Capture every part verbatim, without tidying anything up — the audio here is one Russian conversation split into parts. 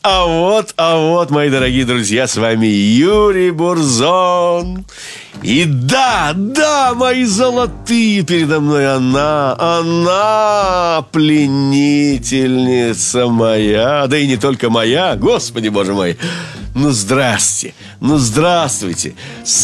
А вот, а вот, мои дорогие друзья, с вами Юрий Бурзон. И да, да, мои золотые, передо мной она, она, пленительница моя. Да и не только моя, Господи Боже мой. Ну, здрасте, ну, здравствуйте.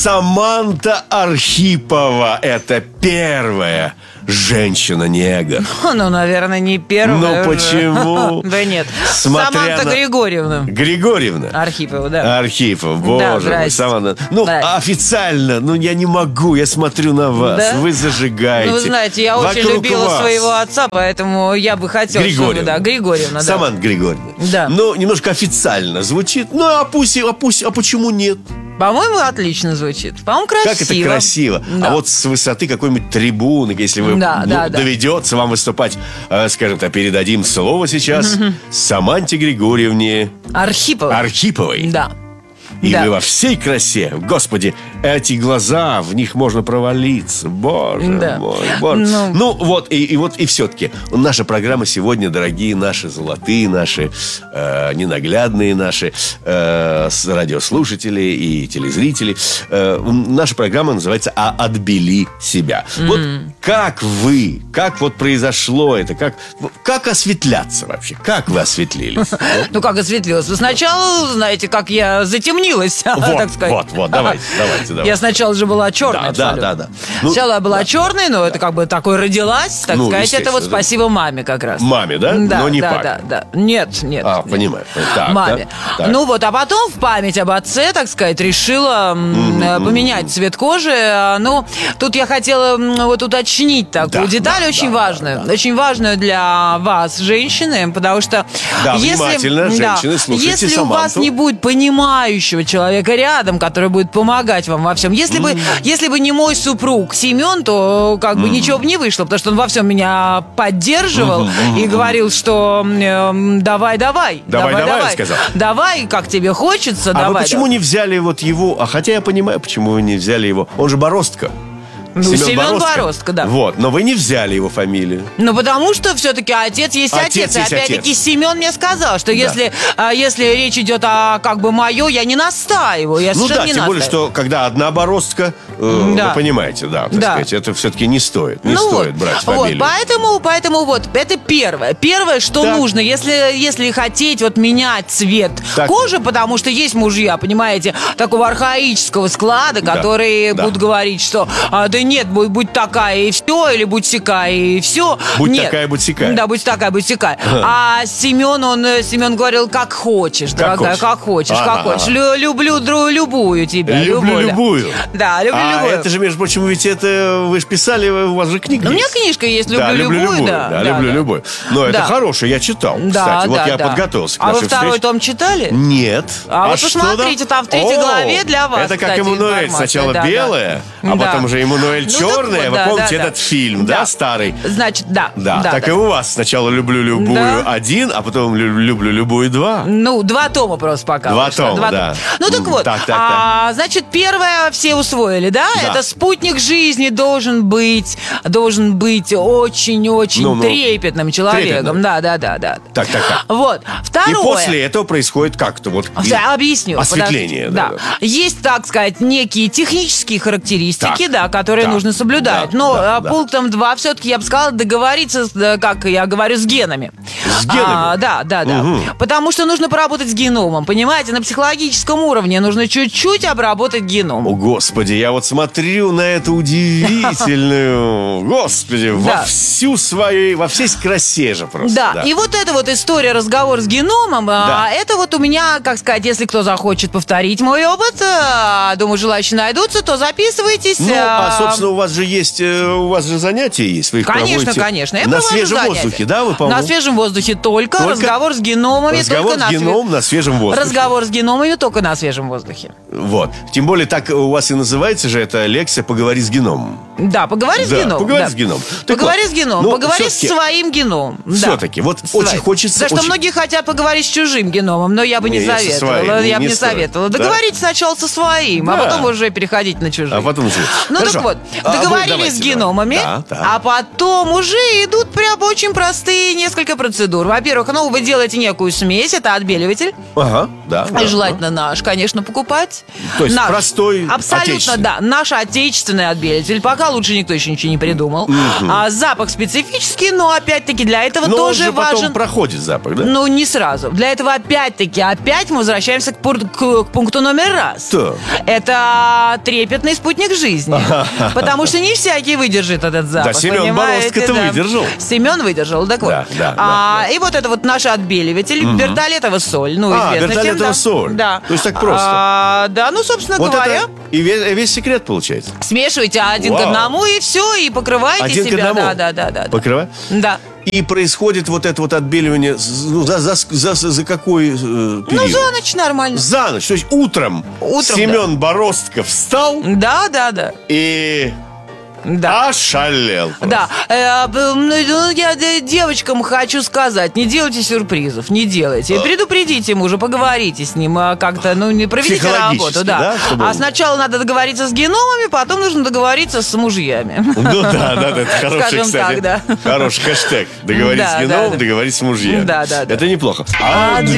Саманта Архипова, это первая женщина-негр. Ну, наверное, не первая. Ну, почему? Да нет. Смотря Саманта на... Григорьевна. Григорьевна. Архипова, да. Архипова, боже да, мой, Саманта. Ну, здрасте. Официально, ну, я не могу, я смотрю на вас, Да? вы зажигаете. Ну, вы знаете, я очень Вокруг любила вас. своего отца, поэтому я бы хотела, Григорьевна. чтобы... Да, Григорьевна, да. Саманта Григорьевна. Да. Ну, немножко официально звучит. Ну, а пусть, а пусть, а почему нет? По-моему, отлично звучит. По-моему, красиво. Как это красиво. Да. А вот с высоты какой-нибудь трибуны, если вы Да, ну, да, да. доведется вам выступать, э, скажем так, передадим слово сейчас Саманте Григорьевне Архипова. Архиповой. Да. И Да. вы во всей красе, Господи, эти глаза, в них можно провалиться. Боже Да. мой, боже. Ну. Ну, вот, и, и вот, и все-таки наша программа сегодня, дорогие наши золотые, наши э, ненаглядные наши э, с- радиослушатели и телезрители. Э, наша программа называется «А отбели себя». Вот как вы, как вот произошло это, как, как осветляться вообще? Как вы осветлились? Ну, как осветлилось? Вы сначала, знаете, как я затемнилась, так Вот, сказать. вот, вот, давайте, давайте, давайте. Я сначала же была черной. Да, абсолютно. да, да, да. Ну, Сначала я была да. черной, но это как бы такой родилась, так Ну, сказать. Это вот естественно, да. спасибо маме как раз. Маме, да? Да, Но не да, папе. да, да. Нет, нет. А, нет. понимаю. Так, Маме. да, так. Ну вот, а потом в память об отце, так сказать, решила м, э, поменять цвет кожи. А, Ну, тут я хотела м, вот уточнить такую Да, деталь да, очень да, важную. да, да. Очень важную для вас, женщины, потому что Да, если, внимательно, да, женщины, слушайте если у Саманту. вас не будет понимающего человека рядом, который будет помогать вам во всем, если бы, если бы не мой супруг Семен, то как бы ничего бы не вышло, потому что он во всем меня поддерживал и говорил, что эм, давай, давай, Давай, давай, сказал. давай, как тебе хочется, А давай. вы почему давай. не взяли вот его? А хотя я понимаю, почему вы не взяли его. Он же Бороздко. Ну, Семен Бороздко, да. Вот, но вы не взяли его фамилию. Ну, потому что все-таки отец есть Отец отец. И есть опять-таки отец. Семен мне сказал, что если, а, если речь идет о как бы мое, я не настаиваю. Я Ну совершенно да, не тем более, настаиваю. что когда одна Бороздка, э, Да. вы понимаете, да, так Да. сказать, это все-таки не стоит. Не Ну стоит вот, брать вот, фамилию. поэтому, поэтому вот, это первое. Первое, что Так. нужно, если, если хотеть вот менять цвет Так. кожи, потому что есть мужья, понимаете, такого архаического склада, Да, которые да. будут говорить, что а, да нет, будь, будь такая и все, или будь сякая и все. Будь Нет. такая, будь сякая. Да, будь такая, будь сякая. А Семен, он, э, Семен говорил, как хочешь, дорогая, хочешь. как хочешь, Ага, как хочешь. ага. Лю- люблю дру- любую тебя. Люблю любую, да. любую. Да, люблю А любую. это же, между прочим, ведь это вы же писали, у вас же книга Ну, у меня есть. книжка есть, люблю, Да, люблю любую, любую, да. да, люблю любую. Но это Да. хорошее, я читал, Да, кстати. Вот да, я да. подготовился к А вы нашей второй встрече. том читали? Нет. А вот что посмотрите, там в третьей О, главе для вас, Это как кстати, Эммануэль. информация. Сначала Да, да. белая, а Да. потом уже Эммануэль Ну, так черная. вот, Вы да, помните да, этот да. фильм, да, Да. старый? Значит, да. Да, так да. и у вас. Сначала «Люблю любую» Да. один, а потом «Лю- «Люблю любую» два. Ну, два тома просто пока. Два вышло, тома, да. тома. Ну, так М, вот. так, так, а, значит, первое все усвоили, да? Да. Это спутник жизни должен быть, должен быть очень-очень Ну, ну, трепетным человеком. трепетным. Да, да, да, да. Так, так, так. Вот. Второе. И после этого происходит как-то вот... и- Я объясню. Осветление, подождите. да, Да. да. Есть, так сказать, некие технические характеристики, Так. да, которые Так. нужно соблюдать. Да, Но да, а, да. пунктом два все-таки я бы сказала договориться, с, э, как я говорю, с генами. С генами? А, да, да, да. Мгм. Потому что нужно поработать с геномом. Понимаете, на психологическом уровне нужно чуть-чуть обработать геном. О, Господи, я вот смотрю на эту удивительную, Господи, во Да. всю своей, во всей красе же просто. Да. и вот эта вот история, разговор с геномом, Да. а, это вот у меня, как сказать, если кто захочет повторить мой опыт, а, думаю, желающие найдутся, то записывайтесь. Ну, а, а, собственно, у вас же есть, э, у вас же занятия есть, вы их Конечно, проводите конечно. Я на провожу свежем занятия. воздухе, да, вы, по-моему? На свежем воздухе только, Только? разговор с геномами Разговор только с на све- геномом на свежем воздухе. Разговор с геномами только на свежем воздухе. Вот. Тем более, так у вас и называется же эта лекция «Поговори с геномом». Да, поговори с Да, геномом. поговори да. с геномом. Так Поговори вот, с геномом, ну, поговори всё-таки- с своим геномом. Да. Всё-таки, вот Своим. очень хочется- Потому что очень- многие хотят поговорить с чужим геномом, но я бы не, Не, не со советовала. своим, не- я бы не не стоит. советовала. Да? Договоритесь сначала со своим, а Да. потом уже переходить на чужие. А потом уже. Ну Хорошо. так вот, А вы договорились давайте, с геномами, давайте. Да, да. а потом уже идут прям очень простые несколько процедур. процедур. Во-первых, ну, вы делаете некую смесь, это отбеливатель. Ага, да. И да, желательно наш, конечно, покупать. То есть наш. простой, Абсолютно, отечественный. да. Наш отечественный отбелитель. Пока лучше никто еще ничего не придумал. А запах специфический, но опять-таки для этого Но тоже он же потом важен. проходит запах, да? Ну, не сразу. Для этого опять-таки, опять мы возвращаемся к, пур- к- к пункту номер раз. Так. Это трепетный спутник жизни. Потому что не всякий выдержит этот запах. Да, Семен понимаете, Боровско-то да. выдержал. Семен выдержал, так вот. Да, да, А, да, И вот это вот наш отбеливатель, вертолетова соль. Ну, А, известный всем, вертолетова да. соль. Да. То есть так просто. А, да, ну, собственно Вот говоря, это и весь, весь секрет получается. смешивайте один Вау. к одному, и все, и покрываете Один к себя. одному? Да, да, да, да. да. Покрывай. Да. И происходит вот это вот отбеливание з- ну, за, за, за, за какой э, период? Ну, за ночь нормально. За ночь. То есть утром, Утром, Семен Бороздко встал Да, да, да. и Да. ошалел. Да, Э, б- ну, я э, девочкам хочу сказать, не делайте сюрпризов, не делайте. Предупредите мужа, поговорите с ним, а как-то, ну, не проведите Психологически, работу, да. да, чтобы- А сначала надо договориться с геномами, потом нужно договориться с мужьями. Ну да, да, да, это хороший, Скажем кстати. так, да. Хороший хэштег. Договориться Да, с да, геномом, да. договориться с мужьями. Да, да, да. Это неплохо. А